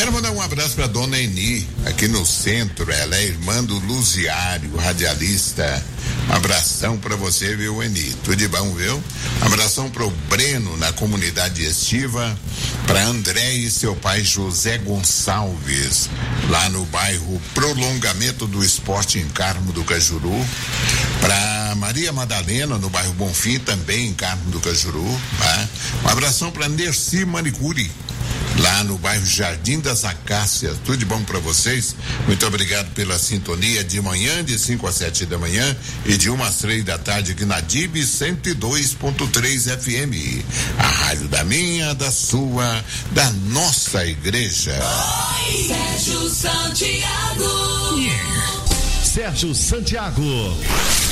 Quero mandar um abraço pra dona Eni, aqui no centro. Ela é irmã do Luziário, radialista. Um abração pra você, viu, Eni? Tudo de bom, viu? Abração pro Breno, na comunidade estiva. Pra André e seu pai José Gonçalves, lá no bairro Prolongamento do Esporte em Carmo do Cajuru. Pra Maria Madalena, no bairro Bonfim, também em Carmo do Cajuru. Tá? Um abração pra Nerci Manicure, lá no bairro Jardim das Acácias. Tudo de bom para vocês. Muito obrigado pela sintonia de manhã, de 5 às 7 da manhã e de 1 às 3 da tarde aqui na DIB 102.3 FM. A rádio da minha, da sua, da nossa igreja. Oi, Sérgio Santiago. Sérgio Santiago.